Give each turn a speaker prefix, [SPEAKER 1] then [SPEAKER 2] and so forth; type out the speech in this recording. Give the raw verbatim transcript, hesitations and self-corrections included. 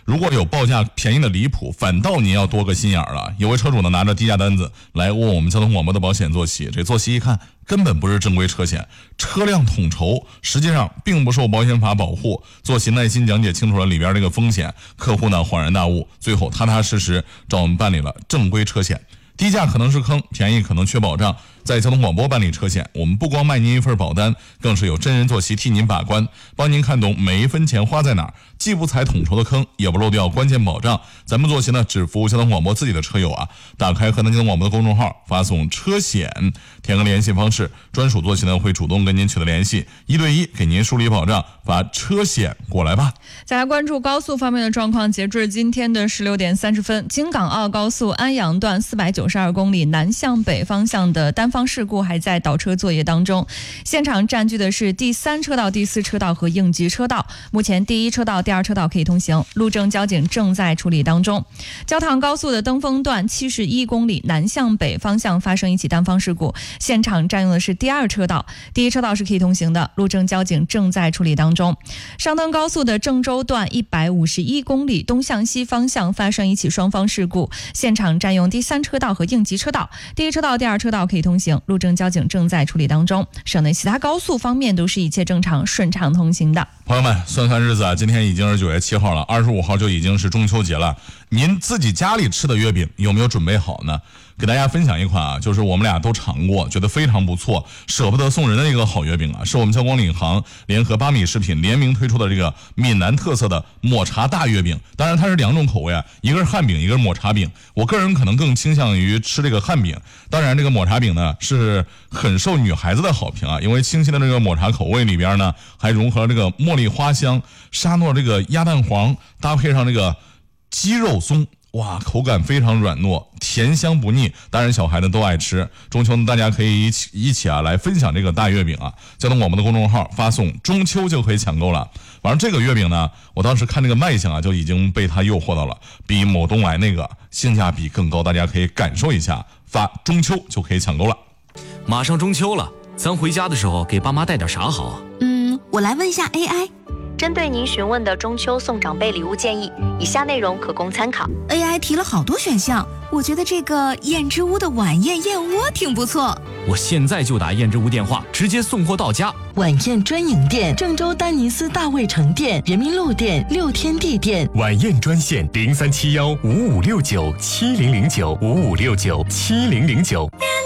[SPEAKER 1] 如果有报价便宜的离谱，反倒您要多个心眼儿了。有位车主呢拿着低价单子来问我们交通广播的保险坐席，这坐席一看根本不是正规车险，车辆统筹实际上并不受保险法保护。坐席耐心讲解清楚了里边这个风险，客户呢恍然大悟，最后踏踏实实找我们办理了正规车险。低价可能是坑，便宜可能缺保障。在交通广播办理车险，我们不光卖您一份保单，更是有真人坐席替您把关，帮您看懂每一分钱花在哪儿，既不踩统筹的坑，也不漏掉关键保障。咱们坐席呢，只服务交通广播自己的车友啊。打开河南交通广播的公众号，发送车险，填个联系方式，专属坐席呢会主动跟您取得联系，一对一给您梳理保障，发车险过来吧。
[SPEAKER 2] 再来关注高速方面的状况，截至今天的十六点三十分，京港澳高速安阳段四百九十二公里南向北方向的单方事故还在倒车作业当中，现场占据的是第三车道、第四车道和应急车道，目前第一车道、第二车道可以通行，路政交警正在处理当中。焦塘高速的登封段七十一公里南向北方向发生一起单方事故，现场占用的是第二车道，第一车道是可以通行的，路政交警正在处理当中。上登高速的郑州段一百五十一公里东向西方向发生一起双方事故，现场占用第三车道和应急车道，第一车道、第二车道可以通行，路政交警正在处理当中。省内其他高速方面都是一切正常顺畅通行的。
[SPEAKER 1] 朋友们，算算日子啊，今天已经是九月七号了，二十五号就已经是中秋节了。您自己家里吃的月饼有没有准备好呢？给大家分享一款啊，就是我们俩都尝过，觉得非常不错，舍不得送人的一个好月饼啊，是我们交广领航联合八米食品联名推出的这个闽南特色的抹茶大月饼。当然它是两种口味啊，一个是汉饼，一个是抹茶饼。我个人可能更倾向于吃这个汉饼，当然这个抹茶饼呢是很受女孩子的好评啊，因为清新的这个抹茶口味里边呢，还融合了这个茉莉花香、沙诺这个鸭蛋黄，搭配上这个鸡肉松。哇，口感非常软糯，甜香不腻，当然小孩子都爱吃。中秋呢，大家可以一起一起啊来分享这个大月饼啊，交通广播的公众号发送中秋就可以抢购了。反正这个月饼呢，我当时看这个卖相啊，就已经被它诱惑到了，比某东来那个性价比更高，大家可以感受一下，发中秋就可以抢购了。
[SPEAKER 3] 马上中秋了，咱回家的时候给爸妈带点啥好啊？
[SPEAKER 4] 嗯，我来问一下 A I。
[SPEAKER 5] 针对您询问的中秋送长辈礼物建议，以下内容可供参考。
[SPEAKER 4] A I 提了好多选项，我觉得这个燕之屋的晚宴燕窝挺不错。
[SPEAKER 3] 我现在就打燕之屋电话，直接送货到家。
[SPEAKER 6] 晚宴专营店：郑州丹尼斯大卫城店、人民路店、六天地店。
[SPEAKER 7] 晚宴专线：零三七幺五五六九七零零九五五六九七零零九。